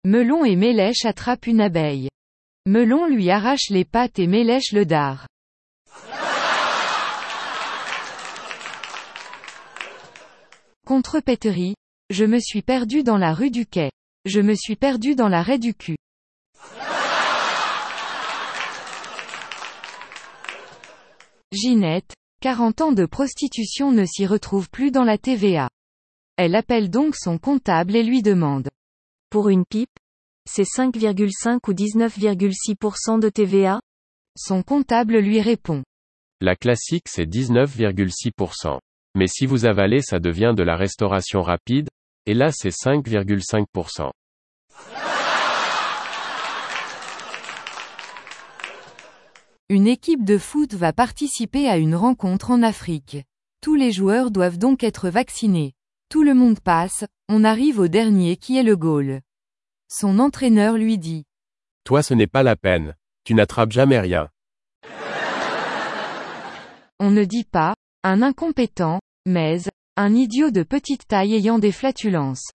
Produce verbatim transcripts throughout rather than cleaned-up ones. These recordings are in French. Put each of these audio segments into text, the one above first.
Melon et Mélèche attrapent une abeille. Melon lui arrache les pattes et Mélèche le dard. Contrepéterie. Je me suis perdu dans la rue du Quai. Je me suis perdu dans l'arrêt du cul. Ginette. quarante ans de prostitution ne s'y retrouve plus dans la T V A. Elle appelle donc son comptable et lui demande. Pour une pipe, c'est cinq virgule cinq ou dix-neuf virgule six pour cent de T V A? Son comptable lui répond. La classique c'est dix-neuf virgule six pour cent. Mais si vous avalez ça devient de la restauration rapide, et là c'est cinq virgule cinq pour cent. Une équipe de foot va participer à une rencontre en Afrique. Tous les joueurs doivent donc être vaccinés. Tout le monde passe, on arrive au dernier qui est le goal. Son entraîneur lui dit. Toi ce n'est pas la peine. Tu n'attrapes jamais rien. On ne dit pas, un incompétent, mais, un idiot de petite taille ayant des flatulences.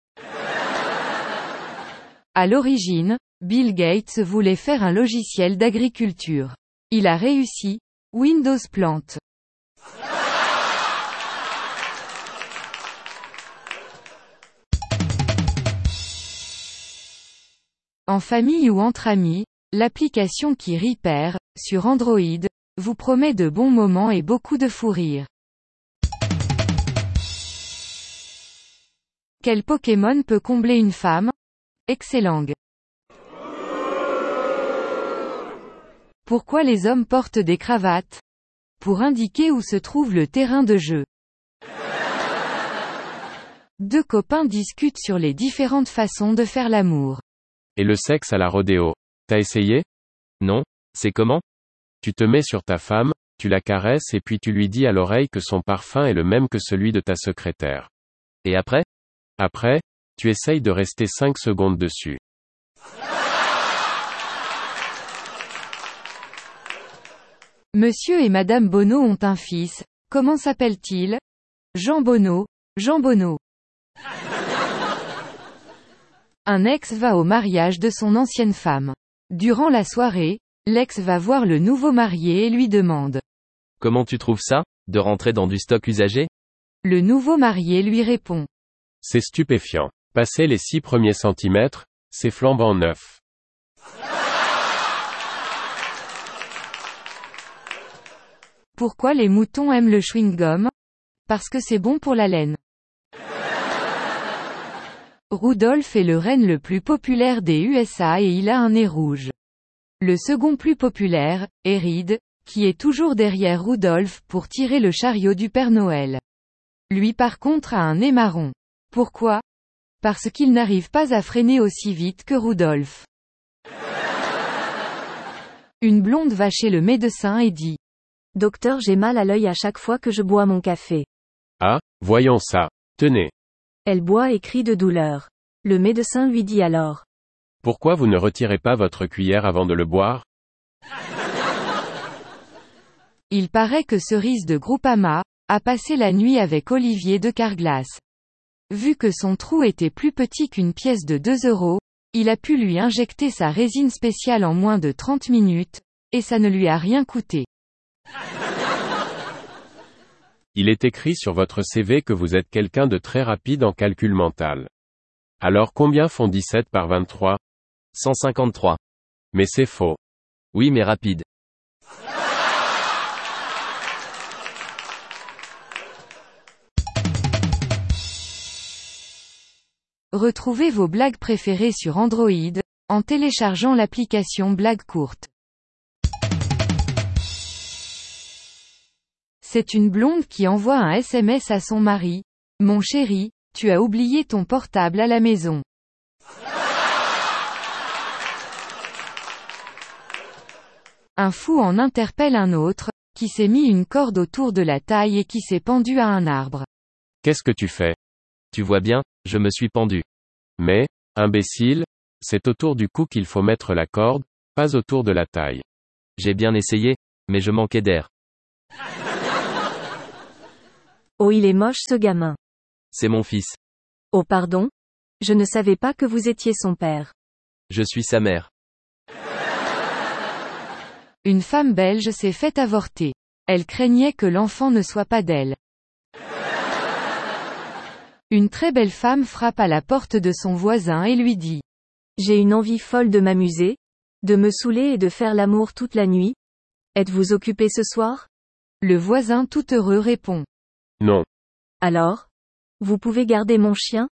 À l'origine, Bill Gates voulait faire un logiciel d'agriculture. Il a réussi, Windows plante. En famille ou entre amis, l'application qui rit perd, sur Android, vous promet de bons moments et beaucoup de fou rire. Quel Pokémon peut combler une femme? Excellent. Pourquoi les hommes portent des cravates? Pour indiquer où se trouve le terrain de jeu. Deux copains discutent sur les différentes façons de faire l'amour. Et le sexe à la rodéo. T'as essayé? Non, c'est comment? Tu te mets sur ta femme, tu la caresses et puis tu lui dis à l'oreille que son parfum est le même que celui de ta secrétaire. Et après? Après, tu essayes de rester cinq secondes dessus. Monsieur et Madame Bonneau ont un fils. Comment s'appelle-t-il? Jean Bonneau. Jean Bonneau. Un ex va au mariage de son ancienne femme. Durant la soirée, l'ex va voir le nouveau marié et lui demande. Comment tu trouves ça, de rentrer dans du stock usagé? Le nouveau marié lui répond. C'est stupéfiant. Passer les six premiers centimètres, c'est flambant neuf. Pourquoi les moutons aiment le chewing-gum? Parce que c'est bon pour la laine. Rudolph est le renne le plus populaire des U S A et il a un nez rouge. Le second plus populaire, est Reed, qui est toujours derrière Rudolph pour tirer le chariot du Père Noël. Lui par contre a un nez marron. Pourquoi? Parce qu'il n'arrive pas à freiner aussi vite que Rudolph. Une blonde va chez le médecin et dit. Docteur, j'ai mal à l'œil à chaque fois que je bois mon café. Ah, voyons ça. Tenez. Elle boit et crie de douleur. Le médecin lui dit alors. Pourquoi vous ne retirez pas votre cuillère avant de le boire? Il paraît que Cerise de Groupama a passé la nuit avec Olivier de Carglass. Vu que son trou était plus petit qu'une pièce de deux euros, il a pu lui injecter sa résine spéciale en moins de trente minutes, et ça ne lui a rien coûté. Il est écrit sur votre C V que vous êtes quelqu'un de très rapide en calcul mental. Alors combien font dix-sept par vingt-trois? cent cinquante-trois. Mais c'est faux. Oui mais rapide. Retrouvez vos blagues préférées sur Android, en téléchargeant l'application Blagues courtes. C'est une blonde qui envoie un S M S à son mari. Mon chéri, tu as oublié ton portable à la maison. Un fou en interpelle un autre, qui s'est mis une corde autour de la taille et qui s'est pendu à un arbre. Qu'est-ce que tu fais? Tu vois bien, je me suis pendu. Mais, imbécile, c'est autour du cou qu'il faut mettre la corde, pas autour de la taille. J'ai bien essayé, mais je manquais d'air. Oh, il est moche ce gamin. C'est mon fils. Oh pardon? Je ne savais pas que vous étiez son père. Je suis sa mère. Une femme belge s'est fait avorter. Elle craignait que l'enfant ne soit pas d'elle. Une très belle femme frappe à la porte de son voisin et lui dit: J'ai une envie folle de m'amuser, de me saouler et de faire l'amour toute la nuit. Êtes-vous occupé ce soir? Le voisin tout heureux répond: Non. Alors? Vous pouvez garder mon chien?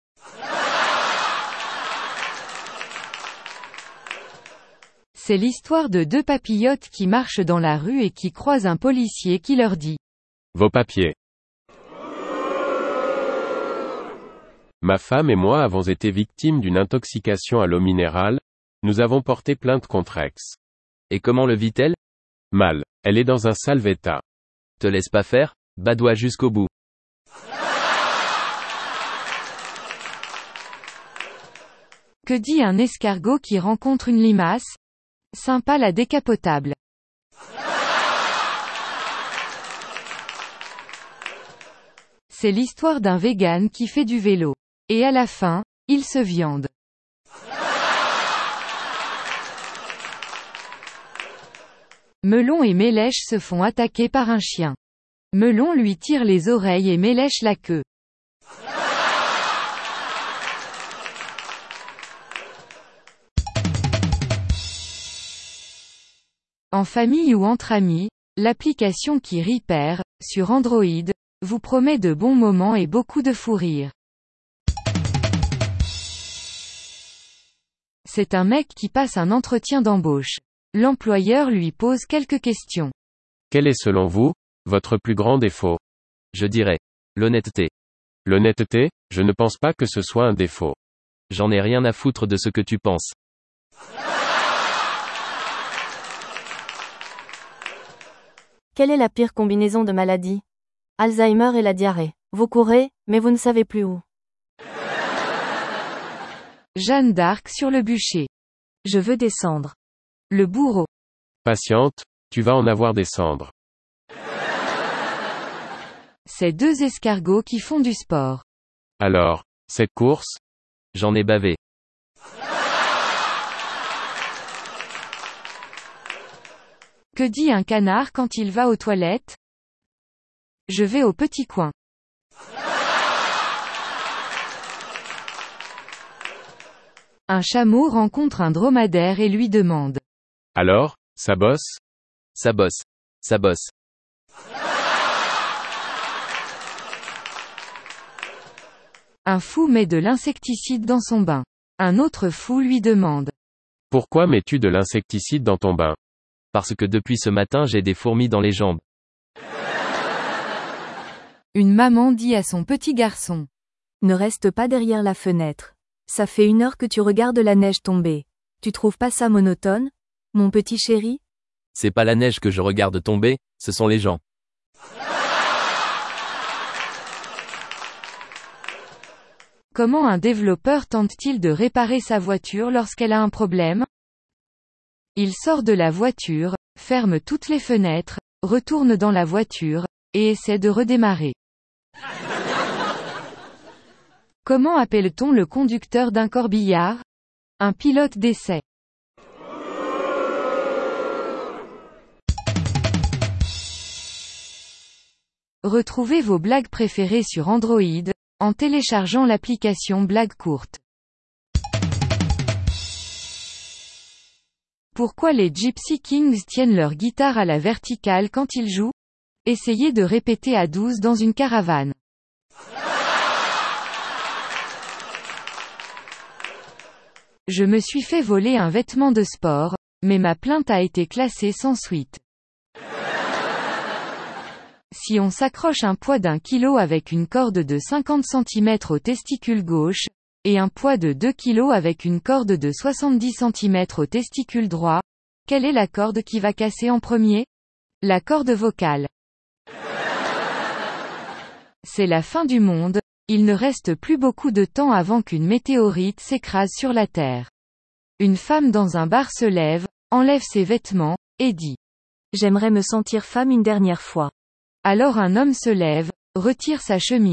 C'est l'histoire de deux papillotes qui marchent dans la rue et qui croisent un policier qui leur dit: Vos papiers. Ma femme et moi avons été victimes d'une intoxication à l'eau minérale, nous avons porté plainte contre X. Et comment le vit-elle? Mal. Elle est dans un sale état. Te laisse pas faire, badoie jusqu'au bout. Que dit un escargot qui rencontre une limace? Sympa la décapotable. C'est l'histoire d'un vegan qui fait du vélo. Et à la fin, il se viande. Melon et Mélèche se font attaquer par un chien. Melon lui tire les oreilles et Mélèche la queue. En famille ou entre amis, l'application qui rit perd, sur Android, vous promet de bons moments et beaucoup de fou rire. C'est un mec qui passe un entretien d'embauche. L'employeur lui pose quelques questions. Quel est selon vous, votre plus grand défaut? Je dirais. L'honnêteté. L'honnêteté? Je ne pense pas que ce soit un défaut. J'en ai rien à foutre de ce que tu penses. Quelle est la pire combinaison de maladies? Alzheimer et la diarrhée. Vous courez, mais vous ne savez plus où. Jeanne d'Arc sur le bûcher. Je veux descendre. Le bourreau. Patiente, tu vas en avoir des cendres. C'est deux escargots qui font du sport. Alors, cette course? J'en ai bavé. Que dit un canard quand il va aux toilettes? Je vais au petit coin. Un chameau rencontre un dromadaire et lui demande: Alors, ça bosse? Ça bosse. Ça bosse. Un fou met de l'insecticide dans son bain. Un autre fou lui demande: Pourquoi mets-tu de l'insecticide dans ton bain? Parce que depuis ce matin j'ai des fourmis dans les jambes. Une maman dit à son petit garçon: Ne reste pas derrière la fenêtre. Ça fait une heure que tu regardes la neige tomber. Tu trouves pas ça monotone, mon petit chéri? C'est pas la neige que je regarde tomber, ce sont les gens. Comment un développeur tente-t-il de réparer sa voiture lorsqu'elle a un problème? Il sort de la voiture, ferme toutes les fenêtres, retourne dans la voiture, et essaie de redémarrer. Comment appelle-t-on le conducteur d'un corbillard? Un pilote d'essai. Retrouvez vos blagues préférées sur Android, en téléchargeant l'application Blagues courtes. Pourquoi les Gypsy Kings tiennent leur guitare à la verticale quand ils jouent? Essayez de répéter à douze dans une caravane. Je me suis fait voler un vêtement de sport, mais ma plainte a été classée sans suite. Si on s'accroche un poids d'un kilo avec une corde de cinquante centimètres au testicule gauche, et un poids de deux kilos avec une corde de soixante-dix centimètres au testicule droit, quelle est la corde qui va casser en premier? La corde vocale. C'est la fin du monde, il ne reste plus beaucoup de temps avant qu'une météorite s'écrase sur la Terre. Une femme dans un bar se lève, enlève ses vêtements, et dit: J'aimerais me sentir femme une dernière fois. Alors un homme se lève, retire sa chemise.